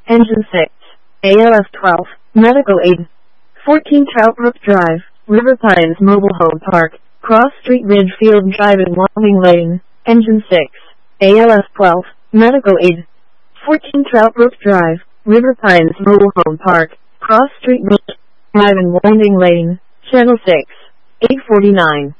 Engine 6. ALS 12. Medical aid. 14 Troutbrook Drive, River Pines Mobile Home Park, Cross Street Ridgefield Drive and Walling Lane. Engine 6. ALS 12. Medical aid. 14 Troutbrook Drive, River Pines Mobile Home Park, Cross Street Ridgefield Drive and Winding Lane. Channel 6. 849.